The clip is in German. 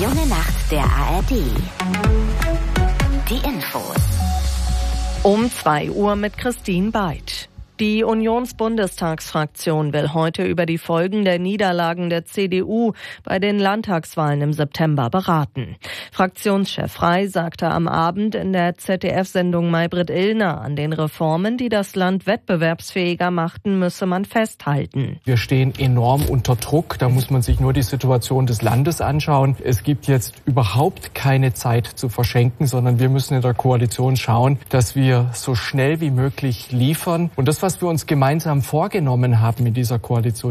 junge Nacht der ARD. Die Infos. Um 2 Uhr mit Christine Beid. Die Unionsbundestagsfraktion will heute über die Folgen der Niederlagen der CDU bei den Landtagswahlen im September beraten. Fraktionschef Frey sagte am Abend in der ZDF-Sendung Maybrit Illner, an den Reformen, die das Land wettbewerbsfähiger machten, müsse man festhalten. Wir stehen enorm unter Druck, da muss man sich nur die Situation des Landes anschauen. Es gibt jetzt überhaupt keine Zeit zu verschenken, sondern wir müssen in der Koalition schauen, dass wir so schnell wie möglich liefern. Und das, was wir uns gemeinsam vorgenommen haben in dieser Koalition,